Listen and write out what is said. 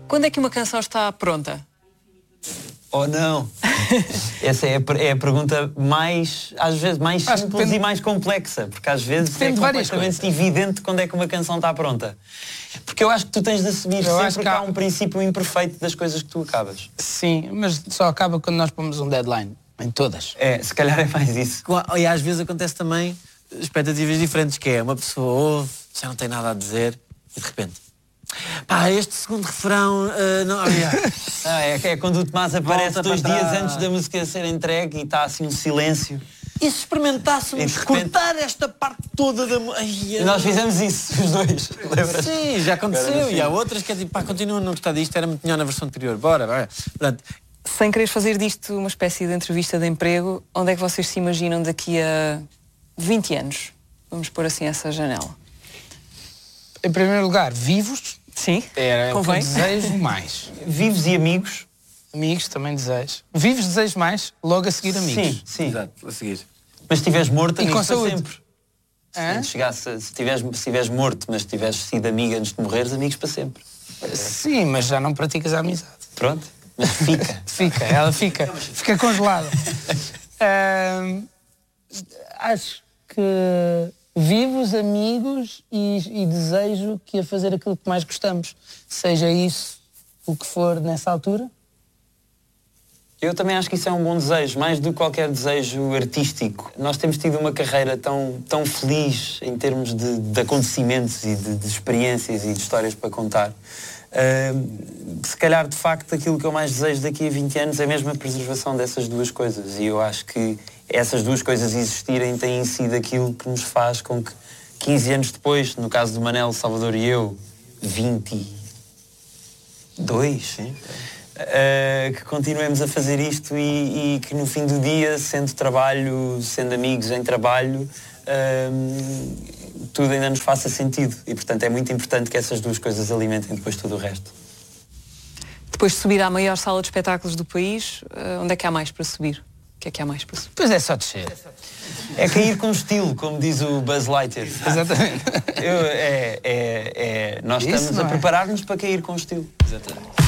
Quando é que uma canção está pronta? Ou não? Essa é a pergunta mais, às vezes, mais simples e mais complexa, porque às vezes é completamente evidente quando é que uma canção está pronta. Porque eu acho que tu tens de assumir sempre que há um princípio imperfeito das coisas que tu acabas. Sim, mas só acaba quando nós pomos um deadline, em todas. Se calhar é mais isso. E às vezes acontece também expectativas diferentes, que é uma pessoa ouve, já não tem nada a dizer, e de repente... este segundo refrão, é quando o Tomás aparece 2 dias antes da música ser entregue e está assim um silêncio. E se experimentássemos cortar esta parte toda da música? Nós fizemos isso, os dois, lembras? Sim, já aconteceu. E há outras que é tipo, continua a não gostar disto, era muito melhor na versão anterior. Bora. Portanto, sem querer fazer disto uma espécie de entrevista de emprego, onde é que vocês se imaginam daqui a 20 anos? Vamos pôr assim essa janela. Em primeiro lugar, vivos. Sim, era o que eu desejo mais. Vivos e amigos. Amigos também desejo. Vivos desejo mais, logo a seguir amigos. Sim. Exato, a seguir. Mas se estiveres morto, amigos para saúde. sempre. Se estiveres morto, mas tiveres sido amigo antes de morreres, amigos para sempre. Sim, mas já não praticas a amizade. Pronto, mas fica. Ela fica congelada. Acho que vivos, amigos e desejo que a fazer aquilo que mais gostamos. Seja isso o que for nessa altura. Eu também acho que isso é um bom desejo, mais do que qualquer desejo artístico. Nós temos tido uma carreira tão feliz em termos de acontecimentos e de experiências e de histórias para contar. Se calhar, de facto, aquilo que eu mais desejo daqui a 20 anos é mesmo a preservação dessas duas coisas. E eu acho que essas duas coisas existirem têm sido aquilo que nos faz com que 15 anos depois, no caso do Manel, Salvador e eu, 22, sim, que continuemos a fazer isto e que no fim do dia, sendo trabalho, sendo amigos em trabalho, tudo ainda nos faça sentido. E, portanto, é muito importante que essas duas coisas alimentem depois tudo o resto. Depois de subir à maior sala de espetáculos do país, onde é que há mais para subir? O que é que há mais para subir? Pois é só descer. É cair com estilo, como diz o Buzz Lightyear. Exatamente. Nós estamos a preparar-nos para cair com estilo. Exatamente.